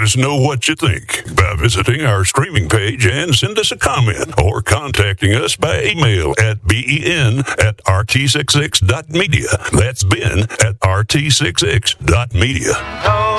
us know what you think by visiting our streaming page and send us a comment or contacting us by email at ben@rt66.media. That's Ben at rt66.media.